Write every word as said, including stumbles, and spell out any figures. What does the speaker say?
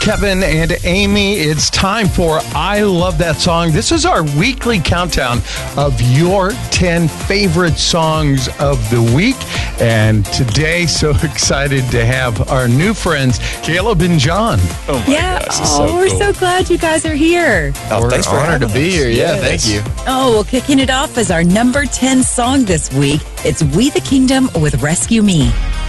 Kevin and Amy. It's time for I Love That Song. This is our weekly countdown of your ten favorite songs of the week. And today, so excited to have our new friends, Caleb and John. Oh my yeah. gosh, oh, so we're cool. so glad you guys are here. Oh, We're thanks for honored to having be us. here. Yeah, Yes. thank you. Oh, well, kicking it off as our number ten song this week, it's We the Kingdom with Rescue Me.